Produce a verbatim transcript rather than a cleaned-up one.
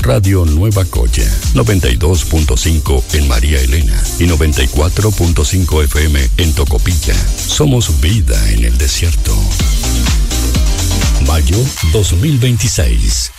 Radio Nueva Coya, noventa y dos punto cinco en María Elena y noventa y cuatro punto cinco F M en Tocopilla. Somos vida en el desierto. Mayo dos mil veintiséis.